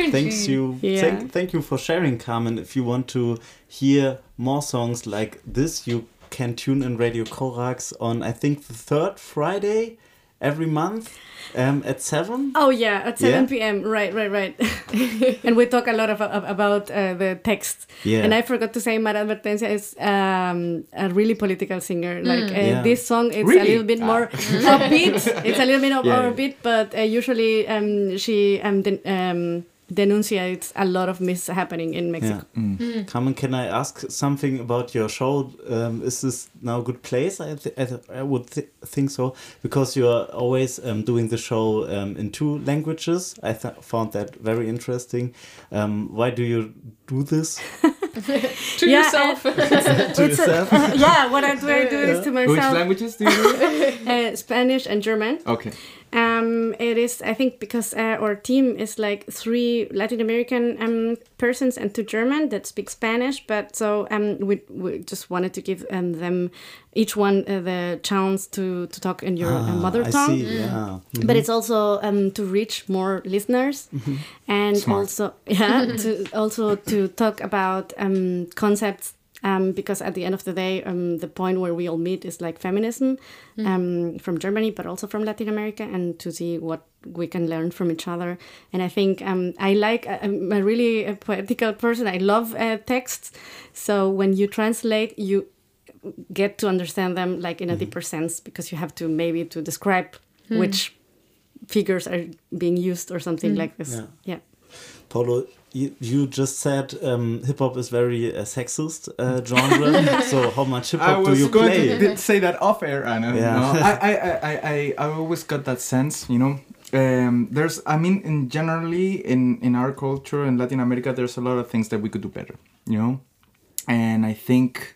Thank you for sharing, Carmen. If you want to hear more songs like this, you can tune in Radio Corax on, I think, the third Friday every month at 7. Oh yeah, at 7 p.m. Right. And we talk a lot about the text. Yeah. And I forgot to say, Mara Advertencia is a really political singer. This song, it's a little bit more upbeat. It's a little bit more upbeat, but usually she denunciates a lot of mishappening in Mexico. Yeah. Carmen, can I ask something about your show? Is this now a good place? I would think so, because you're always doing the show in 2 languages. I found that very interesting. Why do you do this? To yourself. To yourself? What I do is to myself. Which languages do you do? Spanish and German. Okay. It is, I think, because our team is like 3 Latin American persons and 2 German that speak Spanish. But so we just wanted to give them each one the chance to talk in your mother tongue. I see, yeah. Mm-hmm. But it's also to reach more listeners, and Smart. also to talk about concepts. Because at the end of the day, the point where we all meet is like feminism from Germany, but also from Latin America, and to see what we can learn from each other. And I think I'm a really poetical person. I love texts. So when you translate, you get to understand them like in a deeper sense, because you have to maybe to describe which figures are being used or something like this. Yeah. Paulo, you just said hip-hop is very sexist genre. So how much hip-hop do you play? I was going to say that off air, Anna. I always got that sense, generally in our culture in Latin America, there's a lot of things that we could do better, and I think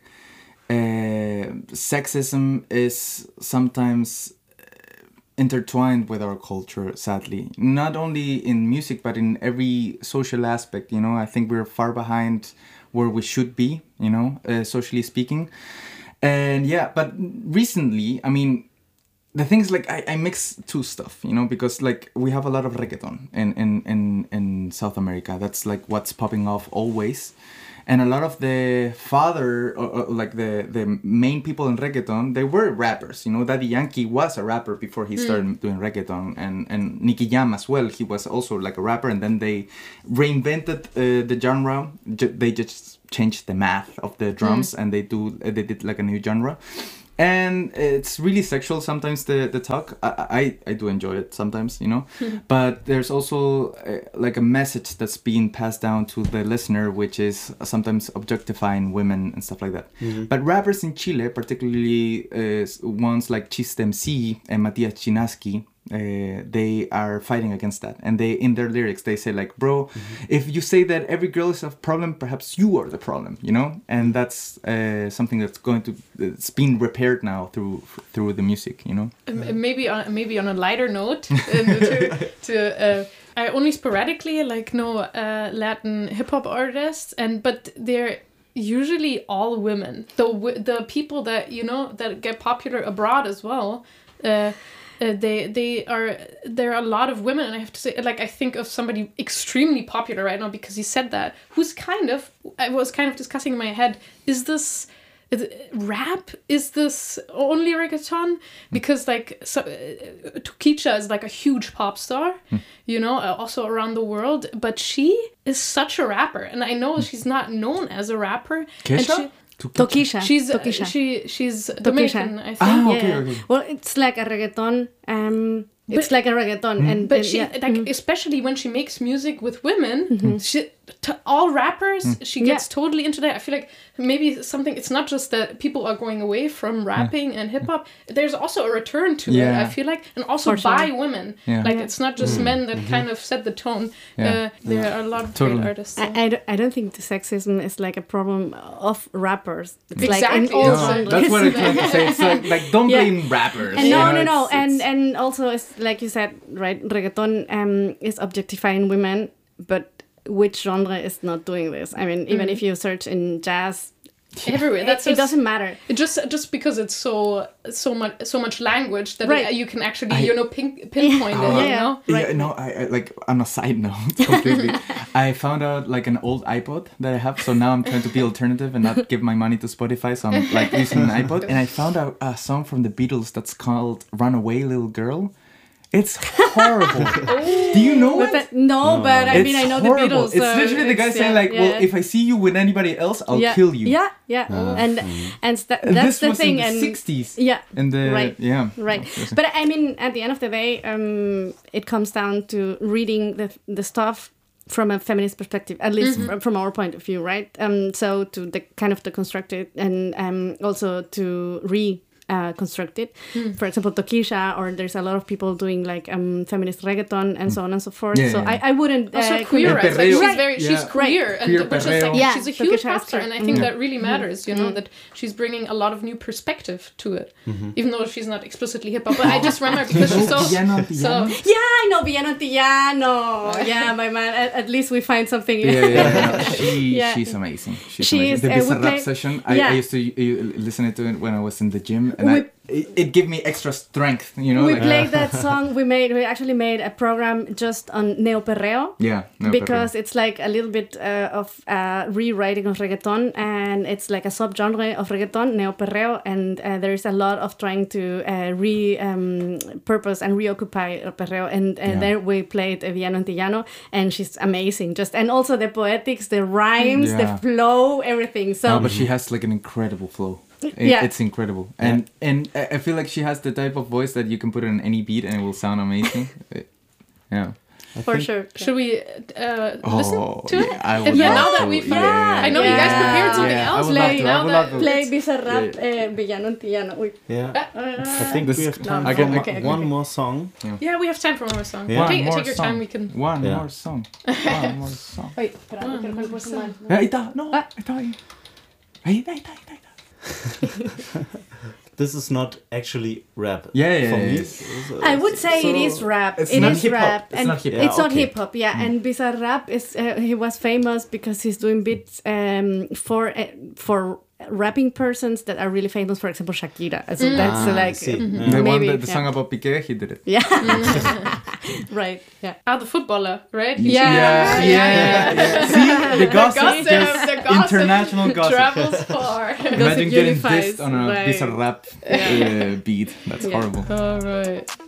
sexism is sometimes intertwined with our culture, sadly, not only in music but in every social aspect. I think we're far behind where we should be, socially speaking. And but recently, the thing is, like, I mix 2 stuff, because like we have a lot of reggaeton in South America. That's like what's popping off always. And a lot of the the main people in reggaeton, they were rappers. Daddy Yankee was a rapper before he started doing reggaeton, and Nicky Jam as well. He was also like a rapper, and then they reinvented the genre. They just changed the math of the drums, and they did like a new genre. And it's really sexual sometimes, the talk. I do enjoy it sometimes, but there's also like a message that's being passed down to the listener, which is sometimes objectifying women and stuff like that. But rappers in Chile, particularly ones like Chiste MC and Matias Chinaski, they are fighting against that, and they, in their lyrics, they say like, bro, if you say that every girl is a problem, perhaps you are the problem, and that's something that's it's being repaired now through the music, Maybe on a lighter note, I only sporadically know Latin hip hop artists, but they're usually all women. The people that that get popular abroad as well. There are a lot of women, and I have to say, I think of somebody extremely popular right now because he said that, I was kind of discussing in my head, is this rap? Is this only reggaeton? Because Toquicha is like a huge pop star, also around the world, but she is such a rapper, and I know she's not known as a rapper. Kesha? Toquicha. She's Dominican, I think. Okay. Well, it's like a reggaeton. It's like a reggaeton, but she especially when she makes music with women, all rappers, she gets totally into that. I feel like maybe it's not just that people are going away from rapping and hip hop. There's also a return to it. I feel like, and also by women. It's not just men that kind of set the tone. There are a lot of great artists. I don't think the sexism is like a problem of rappers. It's exactly. Like in all genres. That's what I'm trying to say. It's like don't blame rappers. And no. And also, it's like you said, right? Reggaeton is objectifying women, but which genre is not doing this? Even if you search in jazz, everywhere. That's it doesn't matter. It just because it's so much language that Right. you can actually pinpoint it. Yeah, You know. Right. Yeah, no, I like on a side note, completely. I found out like an old iPod that I have, so now I'm trying to be alternative and not give my money to Spotify. So I'm like using an iPod, and I found out a song from the Beatles that's called "Runaway Little Girl." It's horrible. Do you know it? But I mean, I know horrible. the Beatles. It's so literally the guy it's- saying yeah, like, yeah. "Well, if I see you with anybody else, I'll kill you." Yeah. And And that's this the was thing. in the And 60s. yeah, And the Right. yeah. right. But I mean, at the end of the day, it comes down to reading the stuff from a feminist perspective, at least from our point of view, right? So to the kind of deconstruct it and also to construct it. For example, Tokisha, or there's a lot of people doing like feminist reggaeton and so on and so forth. Yeah, so yeah. I wouldn't Also queer, Perreo. like she's Right. very she's Yeah. queer, and Queer which is like perreo. Yeah, she's a huge Tokisha is popstar, and I queer. think that really matters. You know that she's bringing a lot of new perspective to it, even though she's not explicitly hip hop. But I just remember because she's so Piano, so. Yeah, I know Villano Antillano. Yeah, my man. At least we find something. Yeah. Yeah. She's amazing. She's She amazing. is, The we Bizarrap play- session, Yeah. I used to listen to it when I was in the gym, and We- it gave me extra strength, you know? We like, played that song. We actually made a program just on Neo Perreo. Yeah. No, Because it's like a little bit of rewriting of reggaeton, and it's like a subgenre of reggaeton, Neo Perreo, and there's a lot of trying to purpose and reoccupy Perreo, and there we played Villano Antillano, and she's amazing. And also the poetics, the rhymes, the Yeah. flow, everything. So No, but she has like an incredible flow. Yeah. It's incredible, and I feel like she has the type of voice that you can put on any beat and it will sound amazing. Yeah. for sure. Should we listen to it? I would Yeah, love now that to. we've Yeah. I know you guys prepared something Yeah, I else. would love to. Now I would that love to. Play Bizarrap, Villano Antillano. Uy. Yeah. I think This- we have time I for can- okay. one more song. yeah, we have time for one more song. Yeah. Take your time. We can. One Yeah. more song. One more song. Uy, espera, que no me puse mal. Ahí está, no, ahí está. Ahí está. This is not actually rap. Yeah, for me. yes. I would say So it is rap. it's It not is hip-hop. rap. It's and not hip-hop. It's not okay. hip hop, yeah. And Bizarrap is he was famous because he's doing beats for rapping persons that are really famous. For example, Shakira. So that's I like see. The maybe one, the song about Piqué, he did it. yeah, right, yeah. The footballer, right? Yeah. See, the gossip, gossip, just the gossip international gossip. Travels far. Imagine getting unifies, dissed on a right. Bizarrap beat. That's horrible. All right.